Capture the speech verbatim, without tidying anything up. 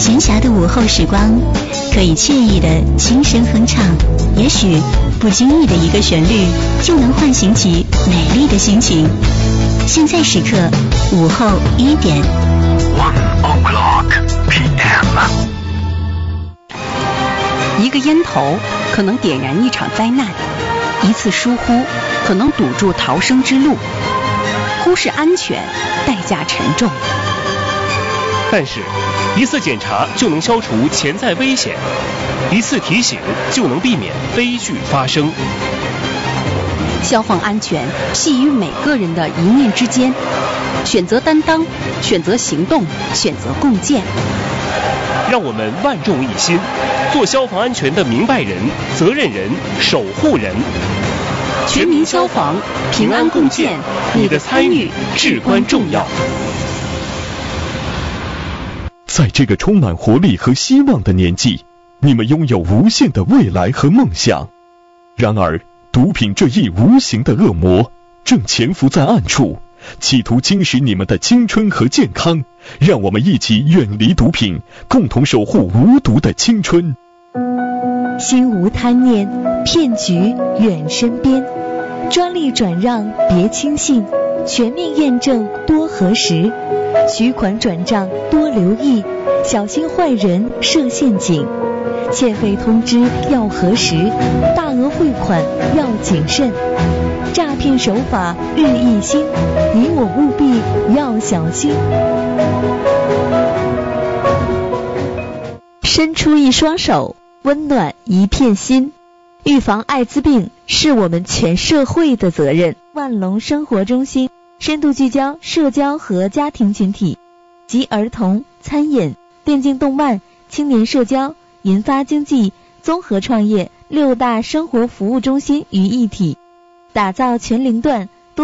闲暇的午后时光，可以惬意的轻声哼唱，也许不经意的一个旋律，就能唤醒起美丽的心情。现在时刻，午后一点。 One o'clock p m。 一个烟头可能点燃一场灾难，一次疏忽可能堵住逃生之路。忽视安全，代价沉重。 但是，一次检查就能消除潜在危险，一次提醒就能避免悲剧发生。 消防安全系于每个人的一念之间，选择担当，选择行动，选择共建。 让我们万众一心，做消防安全的明白人、责任人、守护人。 全民消防，平安共建，你的参与至关重要。 在这个充满活力和希望的年纪，你们拥有无限的未来和梦想。然而，毒品这一无形的恶魔正潜伏在暗处，企图侵蚀你们的青春和健康。让我们一起远离毒品，共同守护无毒的青春。 心无贪念，骗局远身边。专利转让别轻信，全面验证多核实。取款转账多留意，小心坏人设陷阱。欠费通知要核实，大额汇款要谨慎。诈骗手法日益新，你我务必要小心。伸出一双手，温暖一片心。预防艾滋病是我们全社会的责任。万隆生活中心深度聚焦社交和家庭群体，集儿童、餐饮、电竞动漫、青年社交、银发经济、综合创业六大生活服务中心于一体，打造全龄段